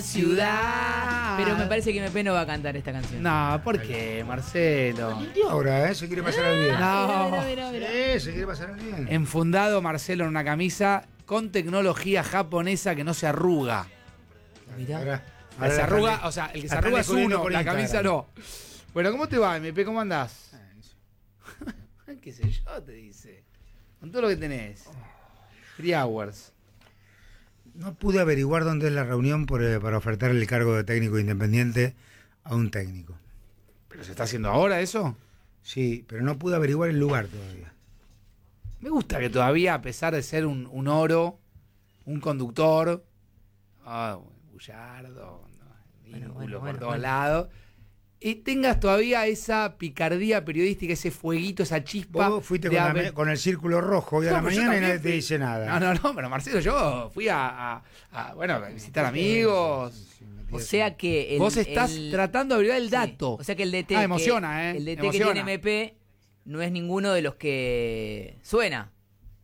Ciudad. Pero me parece que MP no va a cantar esta canción. No, ¿por qué, Marcelo? Y ahora, se quiere pasar al bien. No. Se quiere pasar al bien. Enfundado Marcelo en una camisa con tecnología japonesa que no se arruga. Ahora Se arruga, o sea, el que se arruga es uno, la camisa no. Bueno, ¿cómo te va, MP? ¿Cómo andás? ¿Qué sé yo? Te dice. Con todo lo que tenés. 3 hours. No pude averiguar dónde es la reunión para ofertar el cargo de técnico independiente a un técnico. ¿Pero se está haciendo ahora eso? Sí, pero no pude averiguar el lugar todavía. Me gusta que todavía, a pesar de ser un oro, un conductor, bullardo, vínculo por todos lados, y tengas todavía esa picardía periodística, ese fueguito, esa chispa. Vos fuiste con el círculo rojo hoy a la mañana y nadie te dice nada. No, pero Marcelo, yo fui a visitar amigos. O sea que vos estás tratando de averiguar el dato. O sea que el DT, emociona, el DT emociona. que tiene MP no es ninguno de los que suena.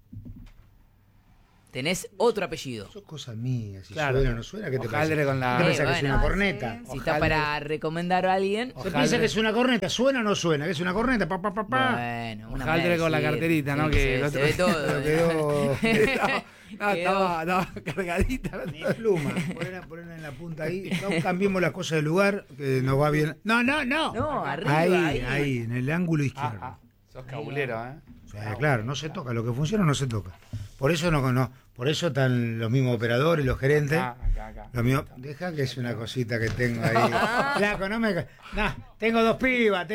Tenés otro apellido. Son cosas mías. Si Claro. suena o no suena, ¿qué te Hojaldre parece? con la- ¿Qué te piensas que es bueno, una corneta? Si está para recomendar a alguien. ¿Se piensa que es una corneta? ¿Suena o no suena? ¿Que es una corneta? Pa. Bueno, una Hojaldre con la Mercedes, carterita, ¿no? sí, Que se el ve otro- todo. Quedó estaba cargadita. ni pluma. Ponela en la punta ahí. No cambiemos las cosas de lugar, que nos va bien. No. No, arriba, Ahí, en el ángulo izquierdo. Sos cabulero, O sea, claro, no se toca. Lo que funciona no se toca. Por eso por eso están los mismos operadores, los gerentes. Acá. Lo mío, deja que es una cosita que tengo ahí. Flaco, no, tengo dos pibas.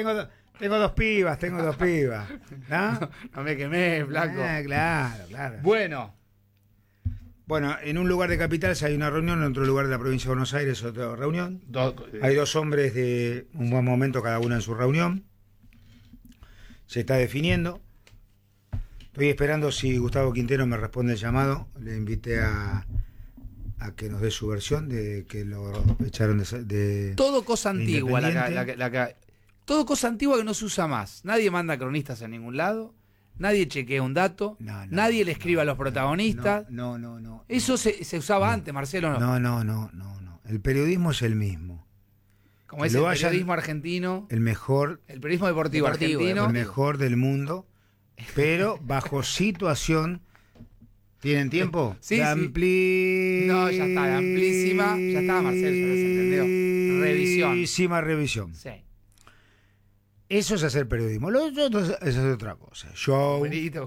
¿No? No me quemé, flaco. Claro. Bueno, en un lugar de capital hay una reunión, en otro lugar de la provincia de Buenos Aires otra reunión. Hay dos hombres de un buen momento cada uno en su reunión. Se está definiendo. Estoy esperando si Gustavo Quintero me responde el llamado. Le invité a que nos dé su versión de que lo echaron de Todo cosa de antigua, Independiente. todo cosa antigua que no se usa más. Nadie manda cronistas a ningún lado, nadie chequea un dato, nadie le escribe a los protagonistas. No. Eso se usaba antes, Marcelo, ¿no? No. El periodismo es el mismo. Como es el periodismo argentino, El mejor, el periodismo deportivo argentino. el mejor del mundo, pero bajo situación. ¿Tienen tiempo? Sí. Sí. No, ya está, de amplísima. Ya estaba, Marcelo, ya se entendió. Revisión. Amplísima revisión. Sí. Eso es hacer periodismo. Lo otro es hacer otra cosa. Show. Buenito.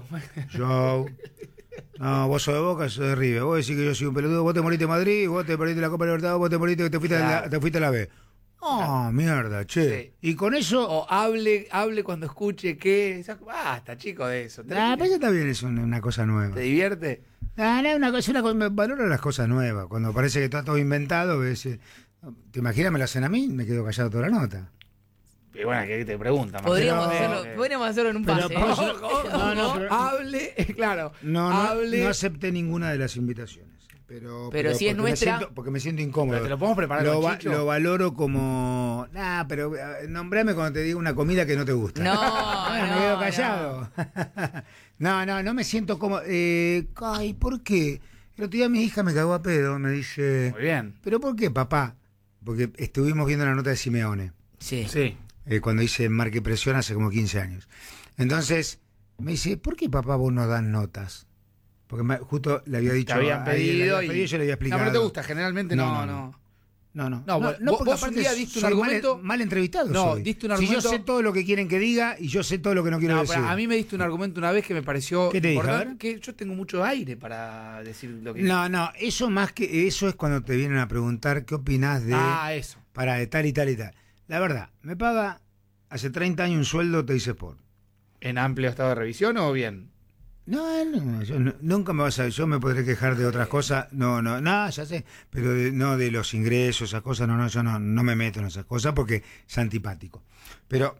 No, vos sos de Boca, sos de River. Vos decís que yo soy un pelotudo. Vos te moriste en Madrid, vos te perdiste la Copa Libertadores, vos te moriste que te fuiste a la B. Mierda, che. Sí. Y con eso. O hable cuando escuche que. Basta, chico, de eso. Pero eso también es una cosa nueva. ¿Te divierte? Valoro las cosas nuevas. Cuando parece que está todo inventado, ¿te imaginas? Me lo hacen a mí, me quedo callado toda la nota. Y bueno, ¿qué te preguntan? Podríamos hacerlo en un pase. Pero Hable, claro. no hable. acepté ninguna de las invitaciones. Pero si es nuestra. Porque me siento incómodo. Pero te lo podemos preparar con Chicho. Lo valoro como. Pero nombrame cuando te digo una comida que no te gusta. Me quedo callado. No me siento cómodo. Ay, ¿por qué? El otro día mi hija me cagó a pedo, me dice. Muy bien. ¿Pero por qué, papá? Porque estuvimos viendo la nota de Simeone. Sí. Cuando hice Marque Presión hace como 15 años. Entonces, me dice, ¿por qué, papá, vos no dan notas? Porque justo le había dicho. Te habían pedido y yo le había explicado. No, pero te gusta, generalmente no. Porque vos un día diste un argumento. Mal entrevistado. No, diste un argumento. Si yo sé todo lo que quieren que diga y yo sé todo lo que no quiero decir. Pero a mí me diste un argumento una vez que me pareció ¿Qué te dije? importante, que yo tengo mucho aire para decir lo que. No, eso más que eso es cuando te vienen a preguntar qué opinás de. Eso. Para de tal y tal y tal. La verdad, me paga hace 30 años un sueldo Teis Sport. ¿En amplio estado de revisión o bien? No, nunca me vas a... Yo me podré quejar de otras cosas. No, ya sé. Pero no de los ingresos, esas cosas. Yo no me meto en esas cosas porque es antipático. Pero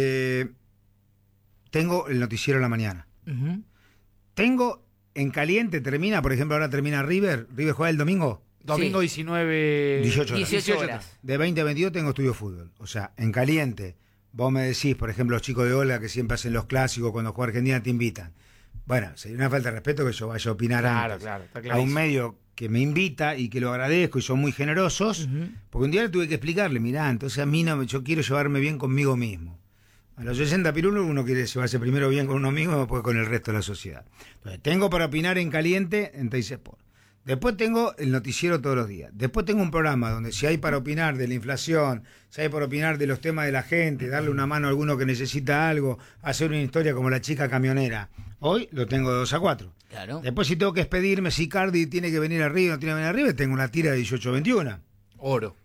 tengo el noticiero en la mañana. Uh-huh. Tengo en caliente, por ejemplo, ahora termina River. ¿River juega el domingo? Domingo 19... 18 horas. De 20 a 22 tengo estudio de fútbol. O sea, en caliente. Vos me decís, por ejemplo, los chicos de Ola que siempre hacen los clásicos cuando juega Argentina te invitan. Bueno, sería una falta de respeto que yo vaya a opinar antes Claro, está a clarísimo. un medio que me invita y que lo agradezco y son muy generosos, porque un día le tuve que explicarle, mirá, entonces a mí yo quiero llevarme bien conmigo mismo. A los 60 pirulos uno quiere llevarse primero bien con uno mismo y después con el resto de la sociedad. Entonces, tengo para opinar en caliente en Teis Sport. Después tengo el noticiero todos los días. Después tengo un programa donde si hay para opinar de la inflación, si hay para opinar de los temas de la gente, darle una mano a alguno que necesita algo, hacer una historia como la chica camionera. Hoy lo tengo de 2 a 4. Claro. Después si tengo que expedirme si Cardi tiene que venir arriba o no tiene que venir arriba, tengo una tira de 18-21. Oro.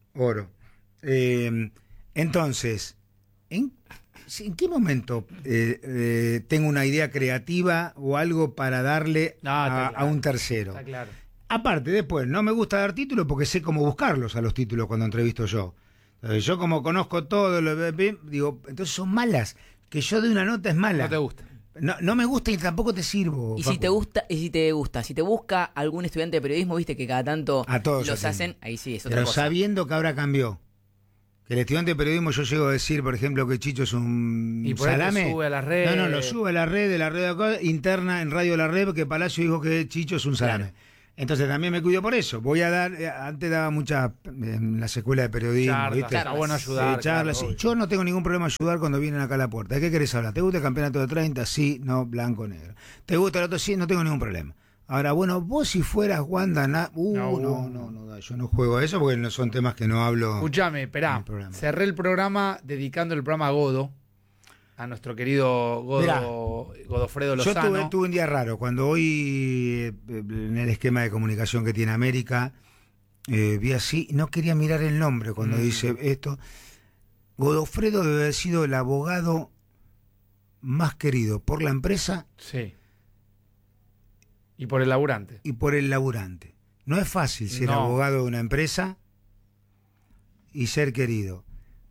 Entonces, ¿en qué momento tengo una idea creativa o algo para darle a un tercero? Está claro. Aparte, después, no me gusta dar títulos porque sé cómo buscarlos a los títulos cuando entrevisto yo. Entonces, yo como conozco todo, digo, entonces son malas. Que yo de una nota es mala. No te gusta. No me gusta y tampoco te sirvo. Y si te gusta, si te busca algún estudiante de periodismo, viste que cada tanto A todos los atienden. hacen, ahí sí es otra Pero cosa. sabiendo que ahora cambió. Que el estudiante de periodismo, yo llego a decir, por ejemplo, que Chicho es un Y por ahí salame. lo sube a las redes. No, lo sube a la red, de la red acá, interna en Radio La Red, que Palacio dijo que Chicho es un salame. Claro. Entonces también me cuido por eso. Voy a dar, antes daba muchas en las escuelas de periodismo, Charlas, ¿viste? está bueno ayudar. Charlas, claro, sí. Yo no tengo ningún problema en ayudar cuando vienen acá a la puerta. ¿De qué querés hablar? ¿Te gusta el campeonato de 30? Sí, no, blanco, negro. ¿Te gusta el otro? Sí, no tengo ningún problema. Ahora, bueno, vos si fueras Wanda, no, yo no juego a eso porque no son temas que no hablo. Escuchame, esperá. en el programa. Cerré el programa dedicando el programa a Godo, a nuestro querido Godofredo Yo Lozano. tuve un día raro. Cuando hoy, en el esquema de comunicación que tiene América, vi así, no quería mirar el nombre cuando dice esto. Godofredo debe haber sido el abogado más querido por la empresa Sí. Y por el laburante. y por el laburante. No es fácil ser No. abogado de una empresa y ser querido.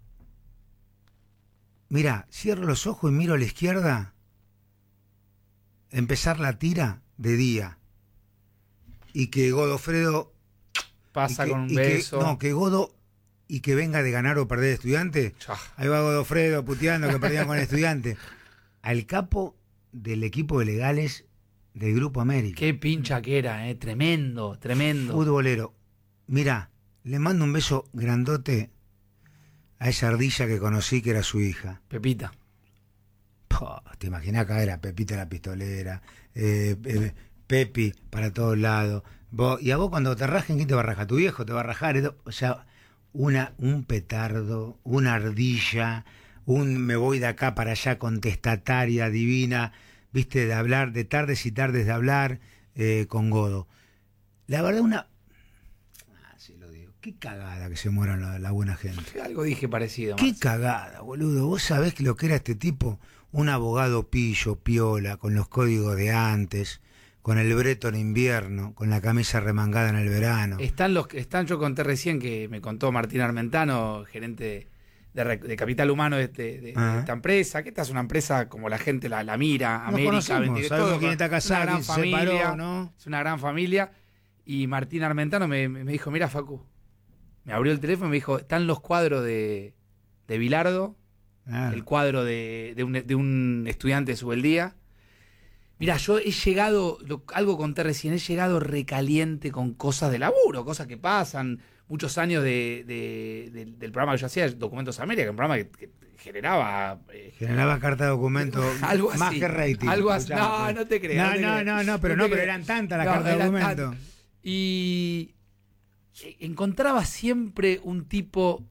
Mirá, cierro los ojos y miro a la izquierda, empezar la tira de día y que Godofredo Pasa y que- con un y que- beso. no, que Godo y que venga de ganar o perder estudiante. Chá. Ahí va Godofredo puteando que perdían con el estudiante. Al capo del equipo de legales del Grupo América. Qué pincha que era, tremendo. Futbolero. Mirá, le mando un beso grandote a esa ardilla que conocí que era su hija. Pepita. Te imaginás acá era Pepita la pistolera, Pepi para todos lados. Y a vos cuando te rajen, ¿quién te va a rajar? ¿Tu viejo te va a rajar? O sea, un petardo, una ardilla, me voy de acá para allá contestataria, divina, viste, de hablar, de tardes y tardes de hablar con Godo. La verdad, sí lo digo, qué cagada que se mueran la buena gente. Algo dije parecido. Qué Marce. cagada, boludo. ¿Vos sabés lo que era este tipo? Un abogado pillo, piola, con los códigos de antes, con el breto en invierno, con la camisa remangada en el verano. Yo conté recién que me contó Martín Armentano, gerente de Capital Humano de esta empresa, que esta es una empresa como la gente la mira, Nos América, conocemos, 23, sabemos todo, quién está casado, una gran quién se familia, separó, ¿no? es una gran familia, y Martín Armentano me dijo, mira Facu, me abrió el teléfono y me dijo, están los cuadros de Bilardo, Ah, el cuadro de un estudiante de Subeldía. Mira, yo he llegado, algo conté recién, he llegado recaliente con cosas de laburo, cosas que pasan, muchos años del programa que yo hacía, Documentos América, un programa que generaba... generaba carta de documento algo más así, que rating. algo así. Escuchame. No te creas. pero eran tantas las cartas de eran documento. tantas. Y encontraba siempre un tipo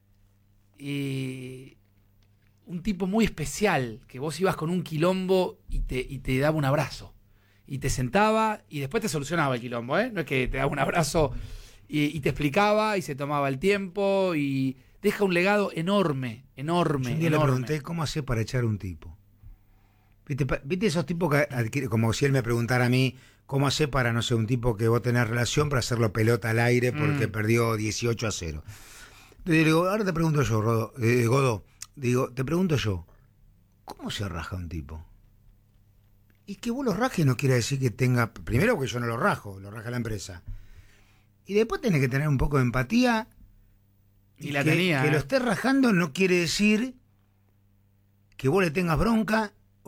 muy especial, que vos ibas con un quilombo y te daba un abrazo. Y te sentaba y después te solucionaba el quilombo, ¿eh? No es que te daba un abrazo y te explicaba y se tomaba el tiempo y deja un legado enorme. Yo un día le pregunté, ¿cómo hace para echar un tipo? ¿Viste esos tipos que como si él me preguntara a mí, ¿cómo hace para, no sé, un tipo que vos tenés relación para hacerlo pelota al aire porque perdió 18-0? Entonces le digo, ahora te pregunto yo, Godo, te pregunto yo, ¿cómo se raja un tipo? Y que vos lo rajes no quiere decir que tenga, primero que yo no lo rajo, lo raja la empresa. Y después tenés que tener un poco de empatía. Y la tenía. Que lo estés rajando no quiere decir que vos le tengas bronca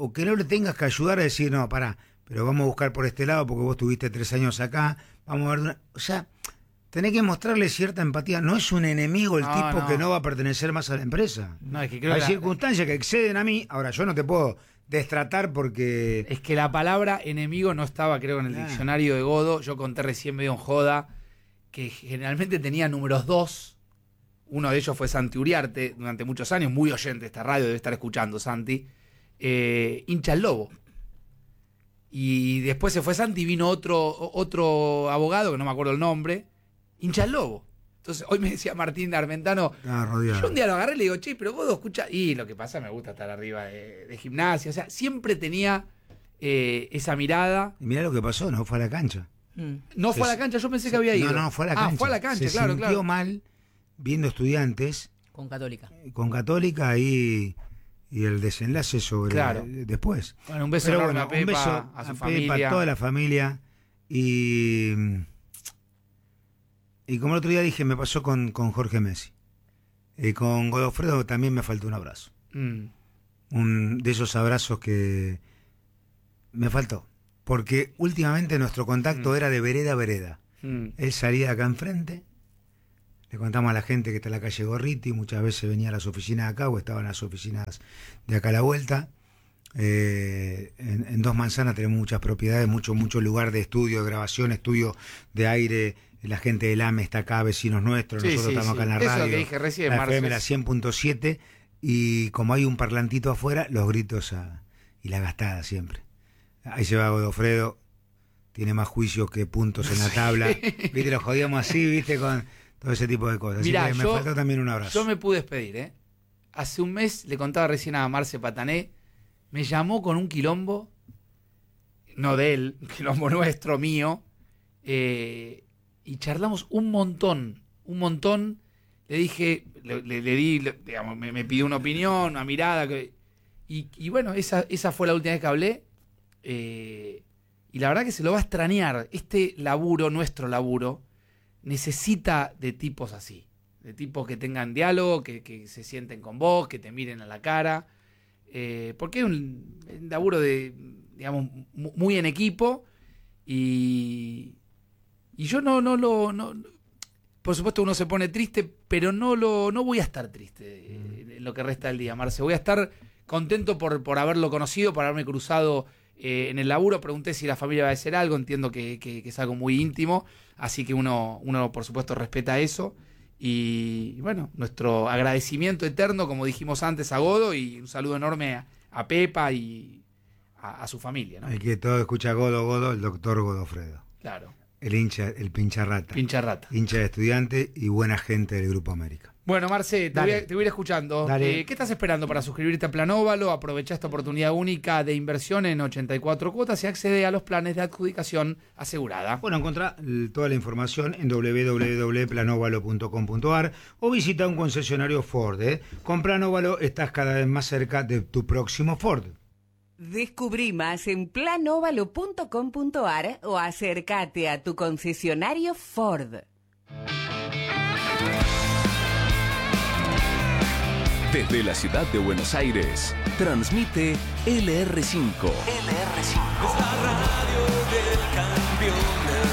o que no le tengas que ayudar a decir, no, pará, pero vamos a buscar por este lado porque vos tuviste 3 años acá, vamos a ver... O sea, tenés que mostrarle cierta empatía. No es un enemigo el tipo que no va a pertenecer más a la empresa. No, es que creo hay que circunstancias que exceden a mí. Ahora, yo no te puedo destratar porque... Es que la palabra enemigo no estaba, creo, en el diccionario de Godó. Yo conté recién medio en joda que generalmente tenía números 2. Uno de ellos fue Santi Uriarte, durante muchos años, muy oyente de esta radio, debe estar escuchando Santi. Hincha el Lobo. Y después se fue Santi y vino otro abogado, que no me acuerdo el nombre, hincha el Lobo. Entonces, hoy me decía Martín Armentano, yo un día lo agarré y le digo, che, pero vos escuchás. Y lo que pasa, me gusta estar arriba de Gimnasia. O sea, siempre tenía esa mirada. Y mirá lo que pasó, no fue a la cancha. No fue a la cancha, yo pensé que había ido. No, fue a la cancha. Fue a la cancha, se claro, sintió mal viendo Estudiantes. Con Católica. Con Católica y el desenlace sobre después. Bueno, un beso enorme a Pepa, un beso a su familia. A toda la familia. Y como el otro día dije, me pasó con Jorge Messi. Y con Godofredo también me faltó un abrazo. Un de esos abrazos que me faltó. Porque últimamente nuestro contacto era de vereda a vereda. Él salía de acá enfrente. Le contamos a la gente que está en la calle Gorriti, muchas veces venía a las oficinas de acá o estaba en las oficinas de acá a la vuelta. En Dos Manzanas tenemos muchas propiedades, mucho lugar de estudio, de grabación, estudio de aire. La gente del AME está acá, vecinos nuestros, nosotros estamos acá en la radio. Eso que dije recién, la FM, la 100.7, y como hay un parlantito afuera, los gritos y la gastada siempre. Ahí se va Godofredo, tiene más juicios que puntos en la tabla. Viste, lo jodíamos así, viste, con... todo ese tipo de cosas. Mirá, así que me faltó también un abrazo. Yo me pude despedir, Hace un mes, le contaba recién a Marce Patané, me llamó con un quilombo, no de él, un quilombo nuestro, mío, y charlamos un montón. Le dije, le di, digamos, me pidió una opinión, una mirada, y bueno, esa fue la última vez que hablé, y la verdad que se lo va a extrañar. Este laburo, nuestro laburo, necesita de tipos así, de tipos que tengan diálogo, que se sienten con vos, que te miren a la cara, porque es un laburo de, digamos, muy en equipo, y yo no, por supuesto uno se pone triste, pero no voy a estar triste en lo que resta del día, Marce. Voy a estar contento por haberlo conocido, por haberme cruzado en el laburo. Pregunté si la familia va a hacer algo, entiendo que es algo muy íntimo, así que uno por supuesto respeta eso, y bueno, nuestro agradecimiento eterno, como dijimos antes, a Godo, y un saludo enorme a Pepa y a su familia, ¿no? El que todo escucha Godo, el doctor Godofredo. Claro. El hincha, el pincharrata. Hincha de Estudiante y buena gente del Grupo América. Bueno, Marce, te voy a ir escuchando. ¿Qué estás esperando para suscribirte a Planóvalo? Aprovecha esta oportunidad única de inversión en 84 cuotas y accede a los planes de adjudicación asegurada. Bueno, encontrá toda la información en www.planovalo.com.ar o visita un concesionario Ford. Con Planóvalo estás cada vez más cerca de tu próximo Ford. Descubrí más en planovalo.com.ar o acércate a tu concesionario Ford. Desde la ciudad de Buenos Aires, transmite LR5. Es la radio del campeón.